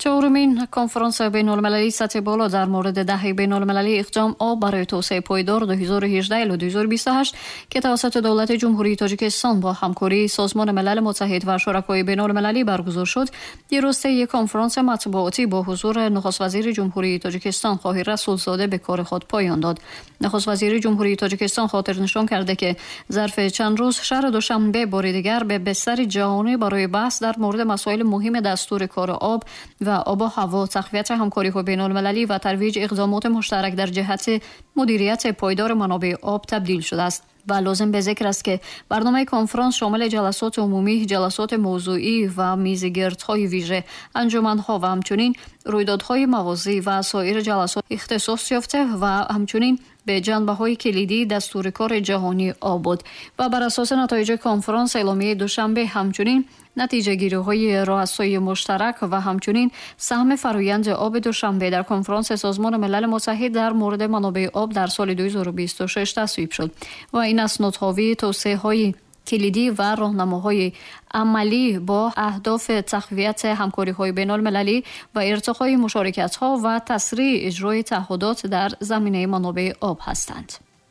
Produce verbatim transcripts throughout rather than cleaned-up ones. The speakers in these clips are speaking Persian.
چهارمین کنفرانس بین‌المللی سطح بالا در مورد دهه بین‌المللی اقدام آب برای توسعه پایدار دو هزار و هجده الی دو هزار و بیست و هشت که توسط دولت جمهوری تاجیکستان با همکاری سازمان ملل متحد و شرکای بین‌المللی برگزار شد، دیروز یک کنفرانس مطبوعاتی با حضور نخست وزیر جمهوری تاجیکستان خاهر رسولزاده به کار خود پایان داد. نخست وزیر جمهوری تاجیکستان خاطر نشان کرده که ظرف چند روز شهر دوشنبه بار دیگر به بستر جهانی برای بحث در مورد مسائل مهم دستور کار آب و آب و هوا، تقویت همکاری‌های بین‌المللی و ترویج اقدامات مشترک در جهت مدیریت پایدار منابع آب تبدیل شده است. و لازم به ذکر است که برنامه کنفرانس شامل جلسات عمومی، جلسات موضوعی و میزگردهای ویژه، انجمن‌ها و همچنین رویدادهای موازی و سایر جلسات اختصاص یافته و همچنین به جنبه‌های کلیدی دستور کار جهانی آب بود و بر اساس نتایج کنفرانس اعلامیه دوشنبه همچنین نتیجه گیری‌های رؤسای مشترک و همچنین سهم فرآیند آب دوشنبه در کنفرانس سازمان ملل متحد در مورد منابع آب در سال دو هزار و بیست و شش تصویب شد و این اسناد حاوی توصیه‌های کلیدی و راهنماهای عملی با اهداف تقویت همکاری‌های بین‌المللی و ارتقای مشارکت‌ها و تسریع اجرای تعهدات در زمینه منابع آب هستند.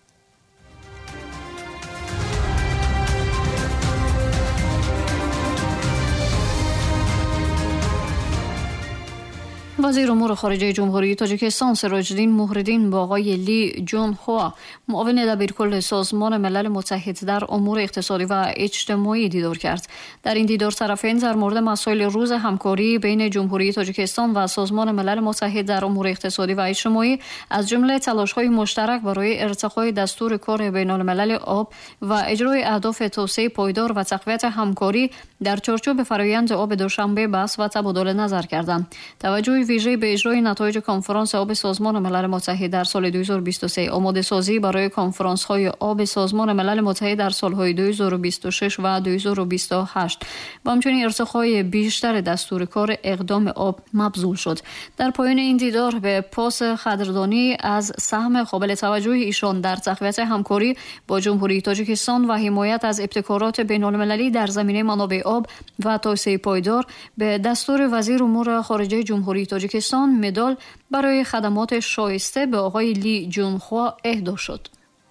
وزیر امور خارجه جمهوری تاجیکستان سراج‌الدین موهردین با آقای لی جون هوا، معاون دبیرکل سازمان ملل متحد در امور اقتصادی و اجتماعی دیدار کرد. در این دیدار طرفین در مورد مسائل روز همکاری بین جمهوری تاجیکستان و سازمان ملل متحد در امور اقتصادی و اجتماعی، از جمله تلاش‌های مشترک برای ارتقای دستور کار بین‌الملل آب و اجرای اهداف توسعه پایدار و تقویت همکاری در چارچوب فرآیند آب دوشنبه بحث و تبادل نظر کردند. توجه ویژه به اجرای نتایج کنفرانس آب سازمان ملل متحد در سال دو هزار و بیست و سه، آماده سازی برای کنفرانس‌های آب سازمان ملل متحد در سال‌های دو هزار و بیست و شش و دو هزار و بیست و هشت و همچنین ارتقای بیشتر دستور کار اقدام آب مبذول شد. در پایان این دیدار به پاس قدردانی از سهم قابل توجه ایشان در تقویت همکاری با جمهوری تاجیکستان و حمایت از ابتکارات بین‌المللی در زمینه منابع آب و توسعه پایدار، به دستور وزیر امور خارجه جمهوری تاجیکستان مدال برای خدمات شایسته به آقای لی جون هوا اهدا شد.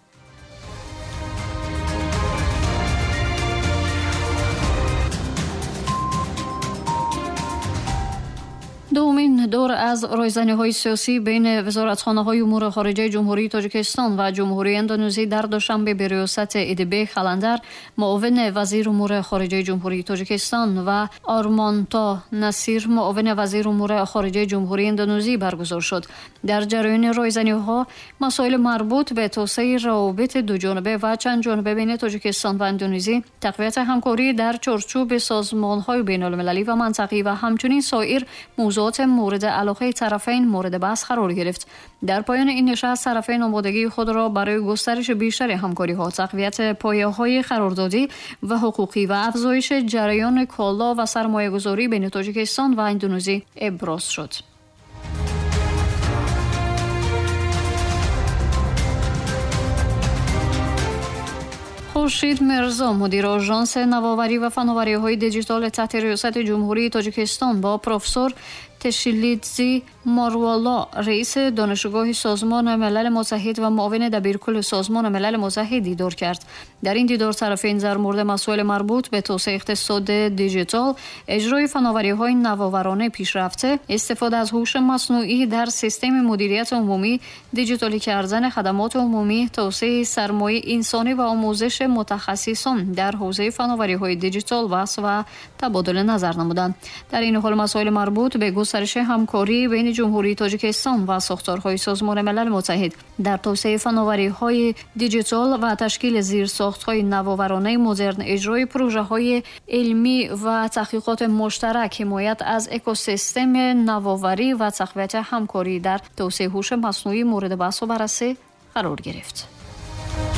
دومین دور از رایزنی‌های سیاسی بین وزارتخانه‌های امور خارجه جمهوری تاجیکستان و جمهوری اندونزی در دوشنبه به ریاست ادیبه خلندر، معاون وزیر امور خارجه جمهوری تاجیکستان، و آرمانتا نصیر، معاون وزیر امور خارجه جمهوری اندونزی برگزار شد. در جریان رایزنی‌ها مسائل مربوط به توسعه روابط دو جانبه و چند جانبه بین تاجیکستان و اندونزی، تقویت همکاری در چارچوب سازمان‌های بین‌المللی و منطقه‌ای و همچنین سایر موضوعات مورد علاقه طرفین مورد بحث قرار گرفت. در پایان این نشست طرفین آمادگی خود را برای گسترش بیشتر همکاری‌ها، تقویت پایه‌های قراردادی و حقوقی و افزایش جریان کالا و سرمایه‌گذاری بین تاجیکستان و اندونزی ابراز شد. خورشید مرزا، مدیر آژانس نوآوری و فناوری‌های دیجیتال تحت ریاست جمهوری تاجیکستان، با پروفسور تشیلیدزی ماروالا، رئیس دانشگاه سازمان ملل متحد و معاون دبیرکل سازمان ملل متحد دیدار کرد. در این دیدار طرفین در مورد مسائل مربوط به توسعه اقتصاد دیجیتال، اجرای فناوری‌های نوآورانه پیشرفته، استفاده از هوش مصنوعی در سیستم مدیریت عمومی، دیجیتالی کردن خدمات عمومی، توسعه سرمایه انسانی و آموزش متخصصان در حوزه فناوری‌های دیجیتال بحث و تبادل نظر نمودند. در این حال مسائل مربوط به گسترش همکاری بین جمهوری تاجیکستان و ساختارهای سازمان ملل متحد در توسعه فناوری‌های دیجیتال و تشکیل زیرساخت‌های نوآورانه مدرن، اجرای پروژه‌های علمی و تحقیقات مشترک، حمایت از اکوسیستم نوآوری و تقویت همکاری در توسعه هوش مصنوعی مورد بحث و بررسی قرار گرفت.